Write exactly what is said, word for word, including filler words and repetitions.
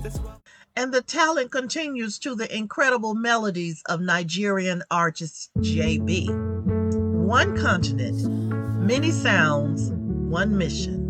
And the talent continues to the incredible melodies of Nigerian artist J B. One continent, many sounds, one mission.